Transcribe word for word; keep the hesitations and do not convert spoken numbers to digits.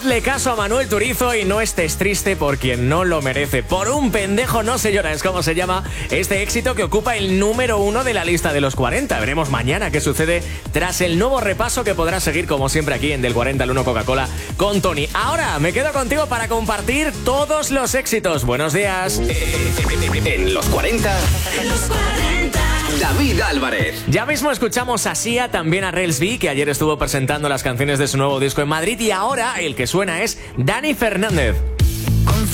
Hazle caso a Manuel Turizo y no estés triste por quien no lo merece. Por un pendejo no se llora, es como se llama este éxito que ocupa el número uno de la lista de los cuarenta. Veremos mañana qué sucede tras el nuevo repaso que podrás seguir como siempre aquí en Del cuarenta al uno Coca-Cola con Tony. Ahora me quedo contigo para compartir todos los éxitos. Buenos días. En los cuarenta, En los cuarenta. David Álvarez. Ya mismo escuchamos a Sia, también a Rels B, que ayer estuvo presentando las canciones de su nuevo disco en Madrid, y ahora el que suena es Dani Fernández.